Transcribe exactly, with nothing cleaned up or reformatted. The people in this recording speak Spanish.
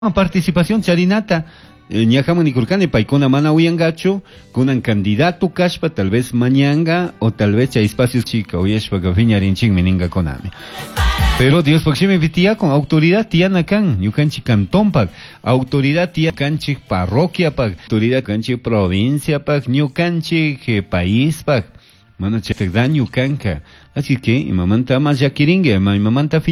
participación charinata ñajaman nikurkani paykuna mana uyangachu kunan candidato kashpa tal vez mañanga o tal vez chay espacios chica uyashpa viñarinchikmi ningakunami. Pero Dios pakshimi vitiya con autoridad tiana kan ñukanchik cantonpak, autoridad tiya kanchik parroquiapak, autoridad kanchik provinciapak, ñukanchik eh, paíspak. Mana chaytak daño kanka. Así que imamanta mas llakiringa, imamanta